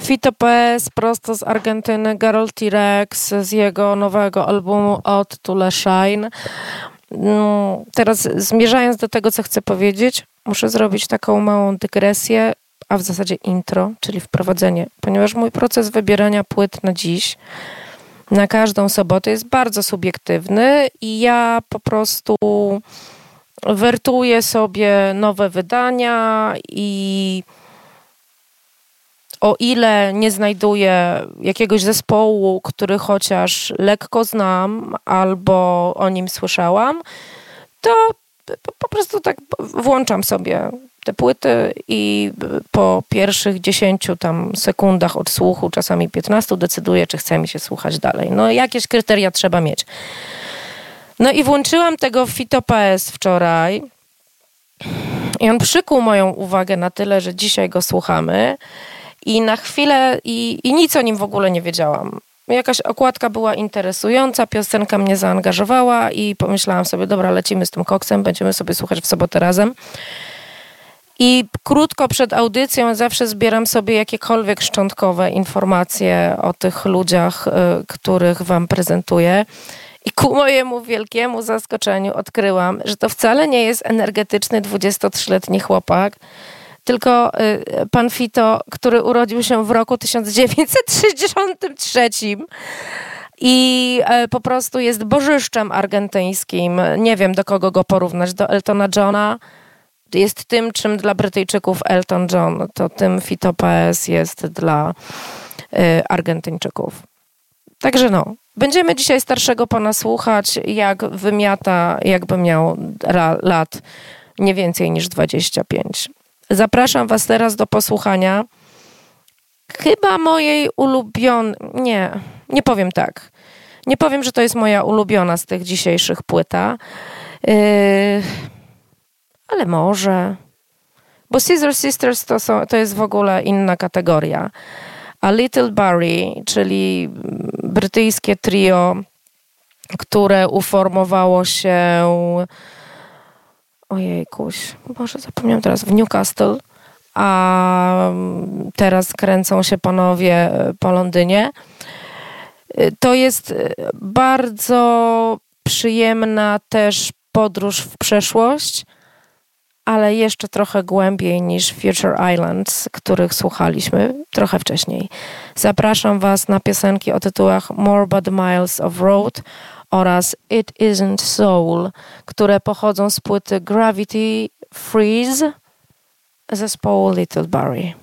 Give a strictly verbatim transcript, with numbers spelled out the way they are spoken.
Fito P S prosto z Argentyny, Garol T-Rex z jego nowego albumu Ode to Le Shine. Teraz zmierzając do tego, co chcę powiedzieć, muszę zrobić taką małą dygresję, a w zasadzie intro, czyli wprowadzenie, ponieważ mój proces wybierania płyt na dziś, na każdą sobotę jest bardzo subiektywny i ja po prostu wertuję sobie nowe wydania i o ile nie znajduję jakiegoś zespołu, który chociaż lekko znam albo o nim słyszałam, to po prostu tak włączam sobie te płyty i po pierwszych dziesięciu tam sekundach odsłuchu, czasami piętnastu, decyduję, czy chce mi się słuchać dalej. No jakieś kryteria trzeba mieć. No i włączyłam tego Fito P S wczoraj i on przykuł moją uwagę na tyle, że dzisiaj go słuchamy i na chwilę i, i nic o nim w ogóle nie wiedziałam. Jakaś okładka była interesująca, piosenka mnie zaangażowała i pomyślałam sobie, dobra, lecimy z tym koksem, będziemy sobie słuchać w sobotę razem. I krótko przed audycją zawsze zbieram sobie jakiekolwiek szczątkowe informacje o tych ludziach, y, których wam prezentuję. I ku mojemu wielkiemu zaskoczeniu odkryłam, że to wcale nie jest energetyczny dwudziestotrzyletni chłopak, tylko y, pan Fito, który urodził się w roku tysiąc dziewięćset sześćdziesiątym trzecim i y, po prostu jest bożyszczem argentyńskim. Nie wiem, do kogo go porównać, do Eltona Johna. Jest tym, czym dla Brytyjczyków Elton John, to tym Fito P S jest dla y, Argentyńczyków. Także no, będziemy dzisiaj starszego pana słuchać, jak wymiata, jakby miał ra, lat nie więcej niż dwadzieścia pięć. Zapraszam was teraz do posłuchania chyba mojej ulubionej, nie, nie powiem tak. Nie powiem, że to jest moja ulubiona z tych dzisiejszych płyta, yy, ale może, bo Scissor Sisters to, są, to jest w ogóle inna kategoria. A Little Barrie, czyli brytyjskie trio, które uformowało się, ojejkuś, Boże, zapomniałam teraz, w Newcastle, a teraz kręcą się panowie po Londynie. To jest bardzo przyjemna też podróż w przeszłość, ale jeszcze trochę głębiej niż Future Islands, których słuchaliśmy trochę wcześniej. Zapraszam was na piosenki o tytułach More But Miles of Road oraz It Isn't Soul, które pochodzą z płyty Gravity Freeze zespołu Little Barrie.